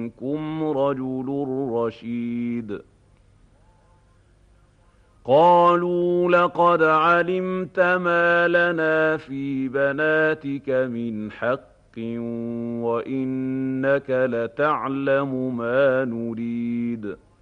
منكم رجل رشيد. قالوا لقد علمت ما لنا في بناتك من حق وإنك لتعلم ما نريد